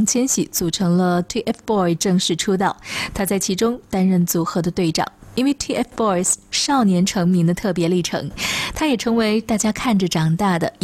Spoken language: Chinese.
瑄喜组成了 TFBOYS 正式出道，他在其中担任组合的队长。因为 TFBOYS 少年成名的特别历程，他也成为大家看着长大的